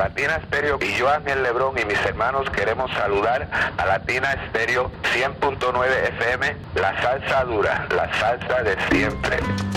Latina Stereo y yo, Ángel Lebrón, y mis hermanos queremos saludar a Latina Stereo 100.9 FM, la salsa dura, la salsa de siempre.